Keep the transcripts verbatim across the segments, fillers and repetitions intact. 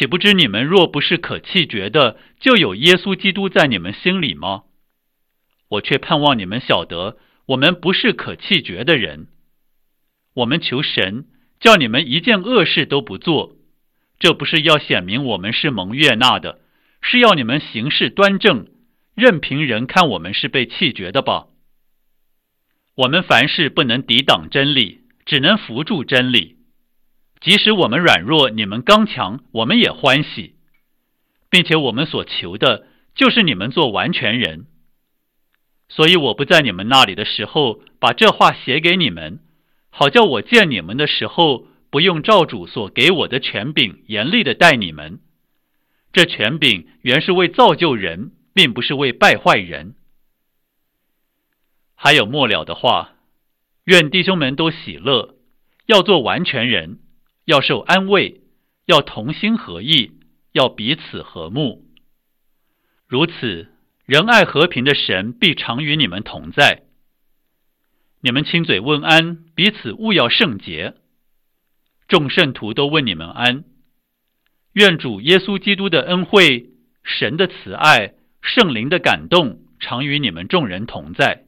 岂不知你们若不是可弃绝的，就有耶稣基督在你们心里吗？我却盼望你们晓得，我们不是可弃绝的人。我们求神，叫你们一件恶事都不做，这不是要显明我们是蒙悦纳的，是要你们行事端正，任凭人看我们是被弃绝的吧。我们凡事不能抵挡真理，只能扶助真理。即使我们软弱，你们刚强，我们也欢喜，并且我们所求的就是你们做完全人。所以我不在你们那里的时候，把这话写给你们，好叫我见你们的时候，不用照主所给我的权柄严厉的待你们。这权柄原是为造就人，并不是为败坏人。还有末了的话，愿弟兄们都喜乐，要做完全人，要受安慰，要同心合意，要彼此和睦。如此，仁爱和平的神必常与你们同在。你们亲嘴问安，彼此务要圣洁。众圣徒都问你们安。愿主耶稣基督的恩惠、神的慈爱、圣灵的感动，常与你们众人同在。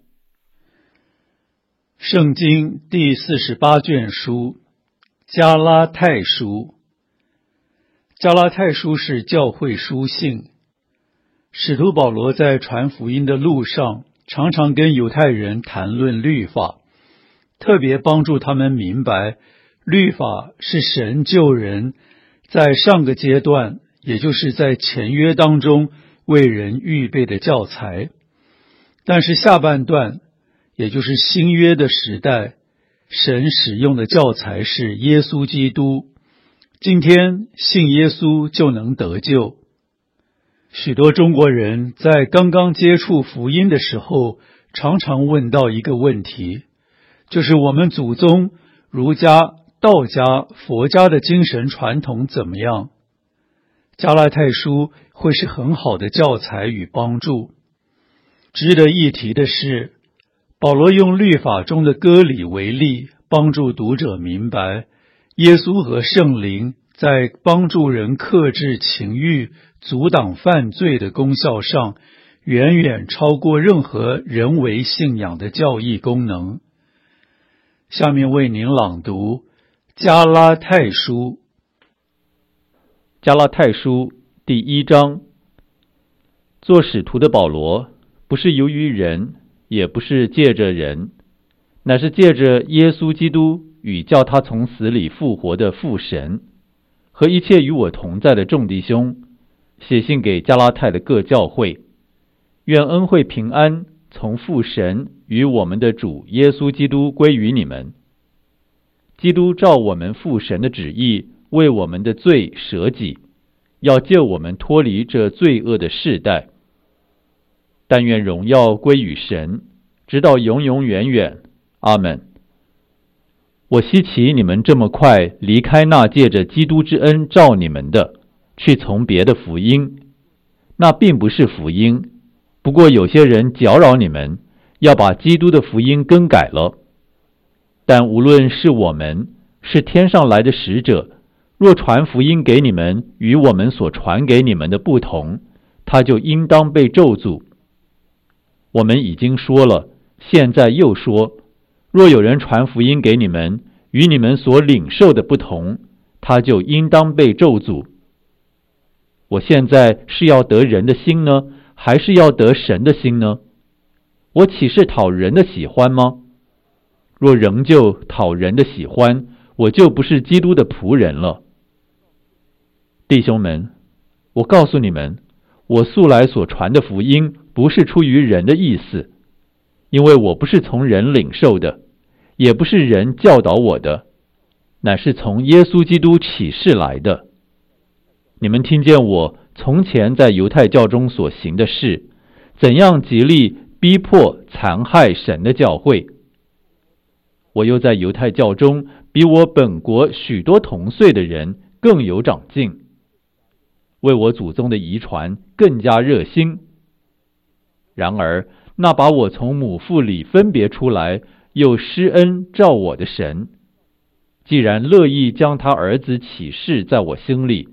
圣经第四十八卷书，加拉太书。加拉太书是教会书信。使徒保罗在传福音的路上，常常跟犹太人谈论律法，特别帮助他们明白，律法是神救人在上个阶段，也就是在前约当中为人预备的教材。但是下半段，也就是新约的时代，神使用的教材是耶稣基督。今天信耶稣就能得救。许多中国人在刚刚接触福音的时候，常常问到一个问题，就是我们祖宗儒家、道家、佛家的精神传统怎么样？加拉太书会是很好的教材与帮助。值得一提的是，保罗用律法中的割礼为例，帮助读者明白，耶稣和圣灵在帮助人克制情欲、阻挡犯罪的功效上，远远超过任何人为信仰的教义功能。下面为您朗读加拉太书。 加拉太书第一章。做使徒的保罗，不是由于人，也不是借着人，乃是借着耶稣基督与叫他从死里复活的父神，和一切与我同在的众弟兄，写信给加拉太的各教会，愿恩惠平安从父神与我们的主耶稣基督归于你们。基督照我们父神的旨意，为我们的罪舍己，要救我们脱离这罪恶的世代。但愿荣耀归于神，直到永永远远。阿们。我希奇你们这么快离开那借着基督之恩召你们的，去从别的福音。那并不是福音，不过有些人搅扰你们，要把基督的福音更改了。但无论是我们，是天上来的使者，若传福音给你们与我们所传给你们的不同，他就应当被咒诅。我们已经说了，现在又说，若有人传福音给你们，与你们所领受的不同，他就应当被咒诅。我现在是要得人的心呢，还是要得神的心呢？我岂是讨人的喜欢吗？若仍旧讨人的喜欢，我就不是基督的仆人了。弟兄们，我告诉你们，我素来所传的福音，不是出于人的意思，因为我不是从人领受的，也不是人教导我的，乃是从耶稣基督启示来的。你们听见我从前在犹太教中所行的事，怎样极力逼迫残害神的教会。我又在犹太教中比我本国许多同岁的人更有长进，为我祖宗的遗传更加热心。然而那把我从母腹里分别出来，又施恩照我的神，既然乐意将他儿子启示在我心里，